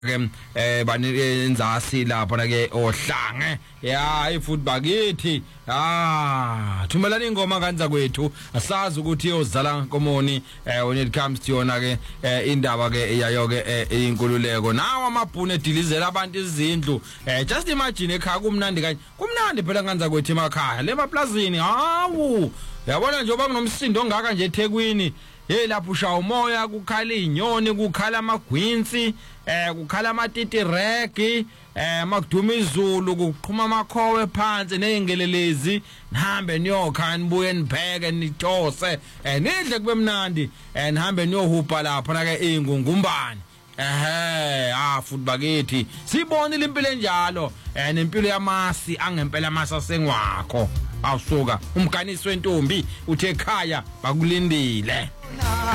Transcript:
ke banenzasi lapha na ke ohlange ifuthi bakithi thumelani ingoma kanza kwethu asazi ukuthi iyozala komoni when it comes to yona ke indaba ke yayo ke inkululeko nawo amabhunu edilizela abantu izindlu just imagine ekhaya kumnandi kanje kumnandi phela kanza kwethu emakhaya lemaplazini hawu yabona nje bakunomsindo ongaka nje eThekwini lapho usha umoya kukhala inyoni kukhala amagwinsi kukhala amatitiregi makuduma izulu kuqhuma amakhowe phansi nezingelelezi nihambe niyokha nibuye nibheke nitose nidle kube mnandi nihambe niyohupa lapha na ke ingungumbane futhi bakithi sibonile impilo enjalo nempilo yamasi angempela amasi asengwakho awusuka umganisi wentombi uthe ekhaya bakulindile